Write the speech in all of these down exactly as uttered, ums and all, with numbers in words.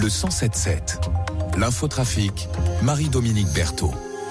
le cent sept sept. L'infotrafic, Marie-Dominique Berthaud.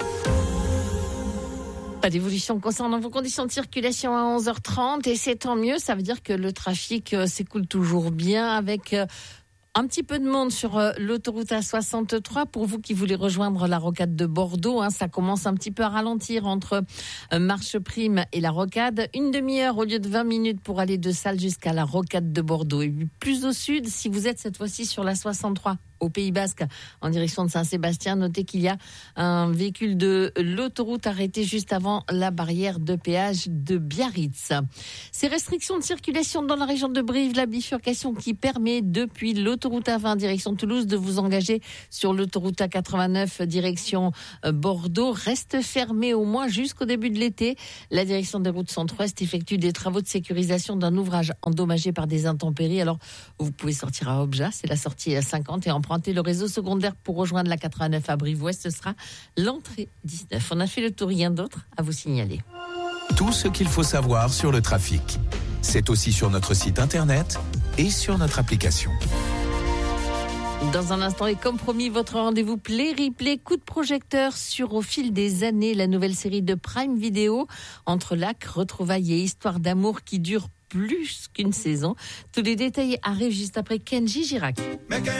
Pas d'évolution concernant vos conditions de circulation à onze heures trente et c'est tant mieux, ça veut dire que le trafic euh, s'écoule toujours bien avec euh, un petit peu de monde sur euh, l'autoroute A soixante-trois. Pour vous qui voulez rejoindre la rocade de Bordeaux, hein, ça commence un petit peu à ralentir entre euh, Marche Prime et la rocade. Une demi-heure au lieu de vingt minutes pour aller de Salles jusqu'à la rocade de Bordeaux. Et puis plus au sud, si vous êtes cette fois-ci sur la soixante-trois, au Pays Basque, en direction de Saint-Sébastien, notez qu'il y a un véhicule de l'autoroute arrêté juste avant la barrière de péage de Biarritz. Ces restrictions de circulation dans la région de Brive, la bifurcation qui permet depuis l'autoroute A vingt direction Toulouse de vous engager sur l'autoroute A quatre-vingt-neuf direction Bordeaux reste fermée au moins jusqu'au début de l'été. La direction des routes centre-ouest effectue des travaux de sécurisation d'un ouvrage endommagé par des intempéries. Alors, vous pouvez sortir à Obja, c'est la sortie à cinquante et en emprunter le réseau secondaire pour rejoindre la quatre-vingt-neuf à Brive-Ouest, ce sera l'entrée dix-neuf. On a fait le tour, rien d'autre à vous signaler. Tout ce qu'il faut savoir sur le trafic, c'est aussi sur notre site internet et sur notre application. Dans un instant, et comme promis, votre rendez-vous Play Replay, coup de projecteur sur Au fil des années, la nouvelle série de Prime Video, entre lacs, retrouvailles et histoires d'amour qui durent plus qu'une saison. Tous les détails arrivent juste après Kenji Girac.